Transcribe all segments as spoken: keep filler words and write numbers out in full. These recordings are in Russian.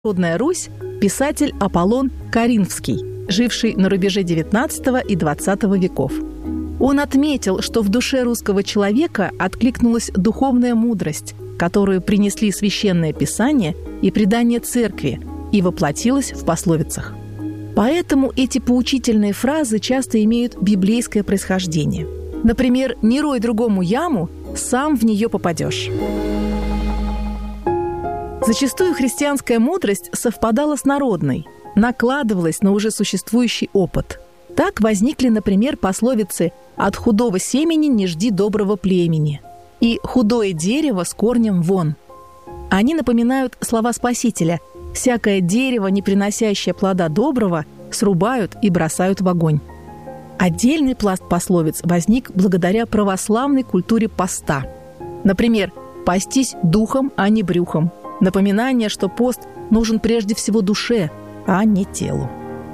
Народная Русь – писатель Аполлон Коринфский, живший на рубеже девятнадцатого и двадцатого веков. Он отметил, что в душе русского человека откликнулась духовная мудрость, которую принесли Священное Писание и предание Церкви, и воплотилась в пословицах. Поэтому эти поучительные фразы часто имеют библейское происхождение. Например, «Не рой другому яму, сам в нее попадешь». Зачастую христианская мудрость совпадала с народной, накладывалась на уже существующий опыт. Так возникли, например, пословицы «От худого семени не жди доброго племени» и «Худое дерево с корнем вон». Они напоминают слова Спасителя: «Всякое дерево, не приносящее плода доброго, срубают и бросают в огонь». Отдельный пласт пословиц возник благодаря православной культуре поста. Например, «Постись духом, а не брюхом». Напоминание, что пост нужен прежде всего душе, а не телу.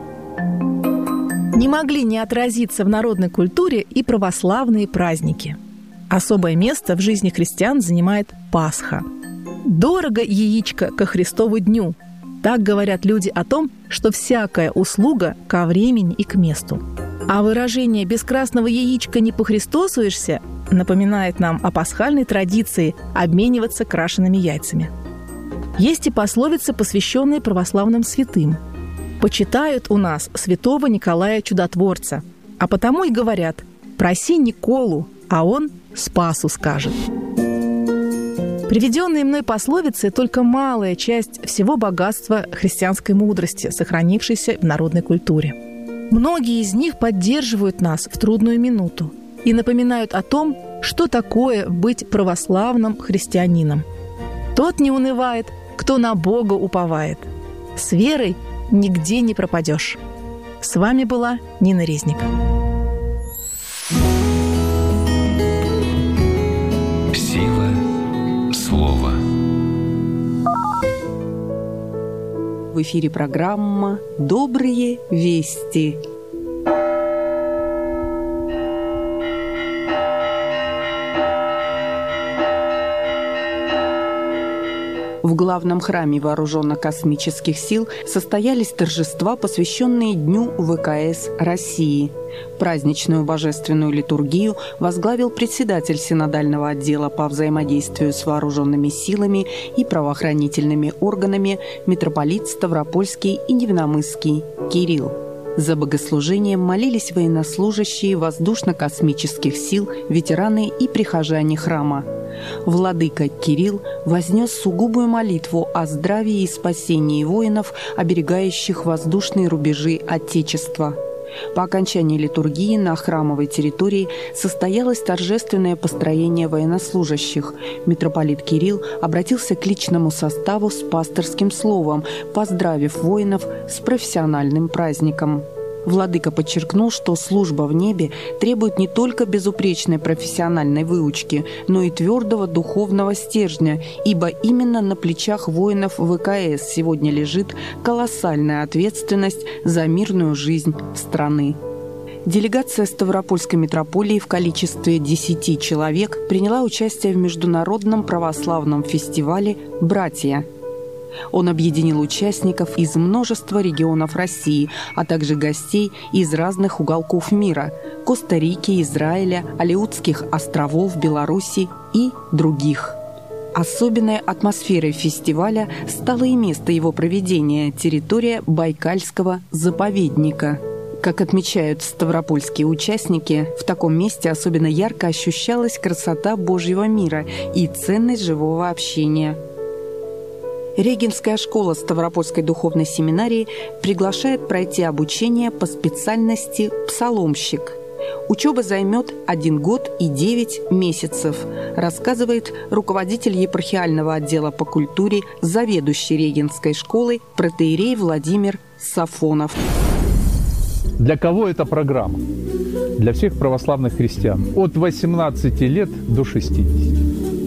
Не могли не отразиться в народной культуре и православные праздники. Особое место в жизни христиан занимает Пасха. «Дорого яичко ко Христову дню». Так говорят люди о том, что всякая услуга ко времени и к месту. А выражение «без красного яичка не похристосуешься» напоминает нам о пасхальной традиции обмениваться крашеными яйцами. Есть и пословицы, посвященные православным святым. Почитают у нас святого Николая Чудотворца, а потому и говорят: «Проси Николу, а он Спасу скажет». Приведенные мной пословицы – только малая часть всего богатства христианской мудрости, сохранившейся в народной культуре. Многие из них поддерживают нас в трудную минуту и напоминают о том, что такое быть православным христианином. Тот не унывает, кто на Бога уповает. С верой нигде не пропадешь. С вами была Нина Резник. Сила слова. В эфире программа «Добрые вести». В главном храме Вооруженно-космических сил состоялись торжества, посвященные Дню ВКС России. Праздничную божественную литургию возглавил председатель синодального отдела по взаимодействию с вооруженными силами и правоохранительными органами митрополит Ставропольский и Невиномысский Кирилл. За богослужением молились военнослужащие воздушно-космических сил, ветераны и прихожане храма. Владыка Кирилл вознес сугубую молитву о здравии и спасении воинов, оберегающих воздушные рубежи Отечества. По окончании литургии на храмовой территории состоялось торжественное построение военнослужащих. Митрополит Кирилл обратился к личному составу с пасторским словом, поздравив воинов с профессиональным праздником. Владыка подчеркнул, что служба в небе требует не только безупречной профессиональной выучки, но и твердого духовного стержня, ибо именно на плечах воинов ВКС сегодня лежит колоссальная ответственность за мирную жизнь страны. Делегация Ставропольской митрополии в количестве десяти человек приняла участие в международном православном фестивале «Братья». Он объединил участников из множества регионов России, а также гостей из разных уголков мира – Коста-Рики, Израиля, Алеутских островов, Беларуси и других. Особенной атмосферой фестиваля стало и место его проведения – территория Байкальского заповедника. Как отмечают ставропольские участники, в таком месте особенно ярко ощущалась красота Божьего мира и ценность живого общения. Регенская школа Ставропольской духовной семинарии приглашает пройти обучение по специальности «Псаломщик». Учеба займет один год и девять месяцев, рассказывает руководитель епархиального отдела по культуре, заведующий Регенской школой протоиерей Владимир Сафонов. Для кого эта программа? Для всех православных христиан. От восемнадцати лет до шестидесяти.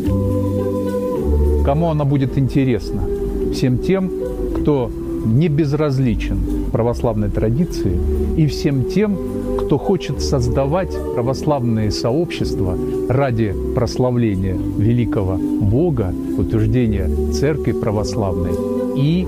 Кому она будет интересна? Всем тем, кто не безразличен православной традиции, и всем тем, кто хочет создавать православные сообщества ради прославления великого Бога, утверждения Церкви Православной и